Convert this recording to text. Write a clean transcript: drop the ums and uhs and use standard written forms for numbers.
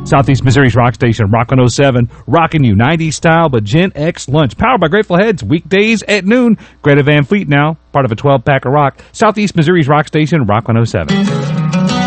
Southeast Missouri's rock station, Rock 107, rocking you 90s style, but Gen X lunch, powered by Grateful Heads, weekdays at noon. Greta Van Fleet now, part of a 12-pack of rock. Southeast Missouri's rock station, Rock 107.